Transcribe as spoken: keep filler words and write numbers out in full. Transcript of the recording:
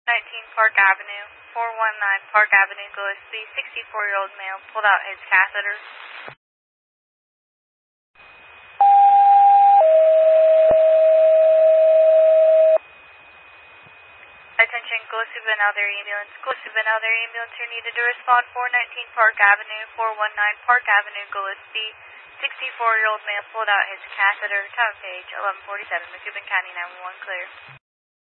nineteen Park Avenue, four one nine Park Avenue, Gillespie, sixty-four-year-old male, pulled out his catheter. Attention, Gillespie Benalder Ambulance. Gillespie Benalder Ambulance, you're needed to respond four nineteen Park Avenue, four one nine Park Avenue, Gillespie, sixty-four-year-old male, pulled out his catheter. Town page, eleven forty-seven, McCubbin County nine one one, clear.